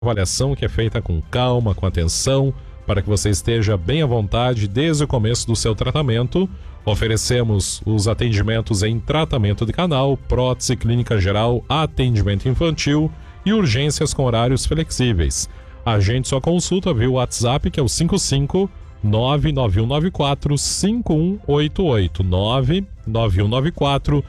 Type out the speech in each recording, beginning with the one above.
avaliação que é feita com calma, com atenção, para que você esteja bem à vontade desde o começo do seu tratamento. Oferecemos os atendimentos em tratamento de canal, prótese, clínica geral, atendimento infantil e urgências com horários flexíveis. Agende sua consulta via WhatsApp, que é o 55 99194 5188 99194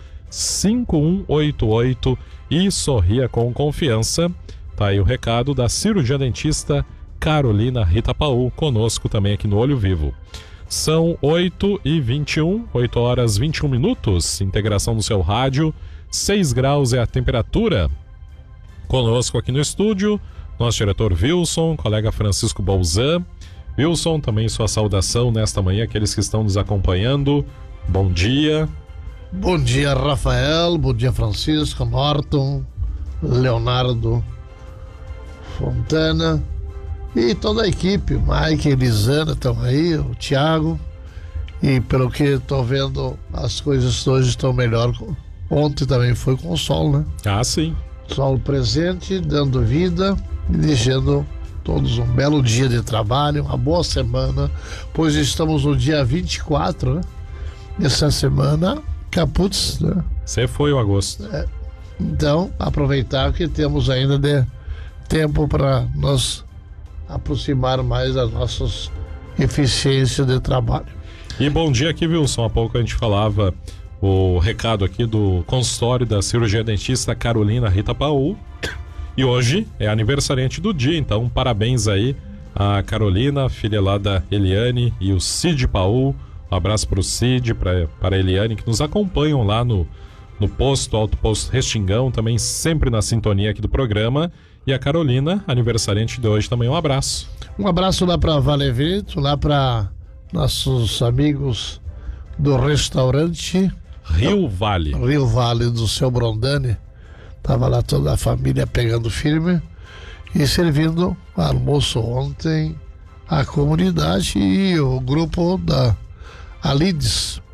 5188 e sorria com confiança. Tá aí o recado da cirurgia dentista Carolina Rita Paul, conosco também aqui no Olho Vivo. São 8h21, 8 horas 21 minutos, integração do seu rádio, 6 graus é a temperatura. Conosco aqui no estúdio, nosso diretor Wilson, colega Francisco Bolzan. Wilson, também sua saudação nesta manhã, aqueles que estão nos acompanhando. Bom dia. Bom dia, Rafael, bom dia, Francisco, Norton, Leonardo Fontana e toda a equipe, Mike, Elisana estão aí, o Thiago, e pelo que estou vendo, as coisas hoje estão melhor. Ontem também foi com o sol, né? Ah, sim. Sol presente, dando vida e deixando todos um belo dia de trabalho, uma boa semana, pois estamos no dia 24, né? Essa semana, caputz, né? Você foi o agosto. Então, aproveitar que temos ainda de tempo para nos aproximar mais das nossas eficiências de trabalho. E bom dia aqui, Wilson. Há pouco a gente falava o recado aqui do consultório da cirurgia dentista Carolina Rita Paul. E hoje é aniversariante do dia, então parabéns aí a Carolina, filha lá da Eliane, e o Cid Paul. Um abraço para o Cid, para a Eliane, que nos acompanham lá no posto, Alto Posto Restingão, também sempre na sintonia aqui do programa. E a Carolina, aniversariante de hoje, também um abraço. Um abraço lá para Valevito, lá para nossos amigos do restaurante Rio Vale do seu Brondani. Tava lá toda a família pegando firme e servindo almoço ontem à comunidade e o grupo da Alides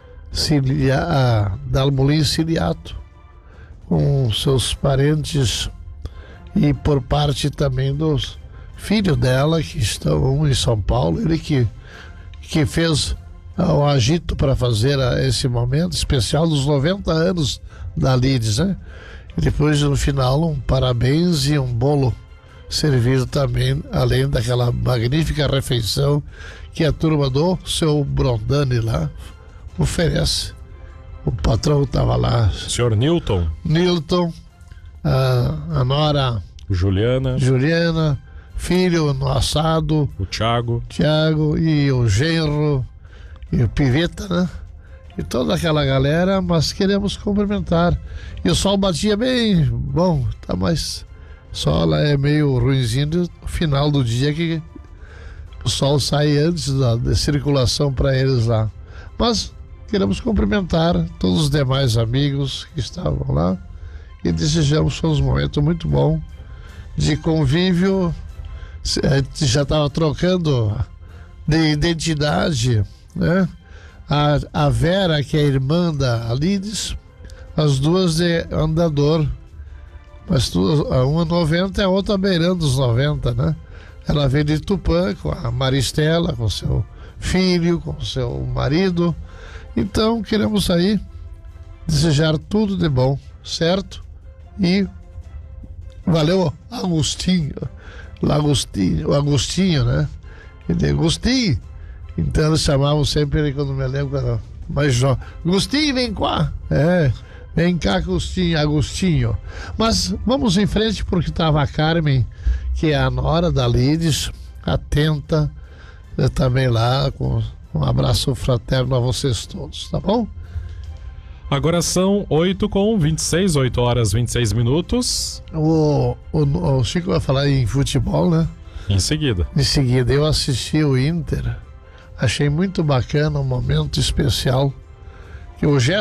Dalmolin Ciliato, com seus parentes e por parte também dos filhos dela que estão em São Paulo. Ele que fez o agito para fazer esse momento especial dos 90 anos da Alides, né? E depois, no final, um parabéns e um bolo servido também, além daquela magnífica refeição que a turma do seu Brondani lá oferece. O patrão estava lá. Senhor Nilton, a nora Juliana, filho no assado, o Thiago e o genro e o Piveta, né? E toda aquela galera, mas queremos cumprimentar. E o sol batia bem bom, tá, mas só lá é meio ruinzinho no final do dia, que o sol sai antes da circulação para eles lá. Mas queremos cumprimentar todos os demais amigos que estavam lá e desejamos um momento muito bom de convívio. A gente já estava trocando de identidade, né? A Vera, que é a irmã da Alides, as duas de andador, mas uma 90 e a outra beirando os 90, né? Ela veio de Tupã com a Maristela, com seu filho, com seu marido. Então queremos aí desejar tudo de bom, certo? E valeu, Agostinho, né? Ele é Agostinho. Então eles chamavam sempre ele, quando me lembro, era mais jovem. Agostinho, vem cá. Vem cá, Agostinho. Mas vamos em frente, porque estava a Carmen, que é a nora da Lides, atenta, também lá, com um abraço fraterno a vocês todos, tá bom? Agora são 8h26, 8 horas 26 minutos. O Chico vai falar em futebol, né? Em seguida, eu assisti o Inter. Achei muito bacana, um momento especial, que o